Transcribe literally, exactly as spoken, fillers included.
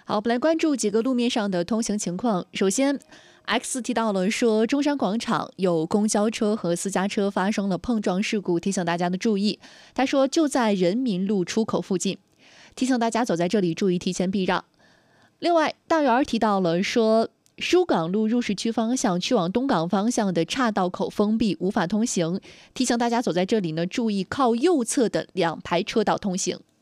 好，我们来关注几个路面上的通行情况。首先 ，X 提到了说中山广场有公交车和私家车发生了碰撞事故，提醒大家的注意。他说就在人民路出口附近，提醒大家走在这里注意提前避让。另外，大园提到了说疏港路入市区方向去往东港方向的岔道口封闭，无法通行，提醒大家走在这里呢注意靠右侧的两排车道通行。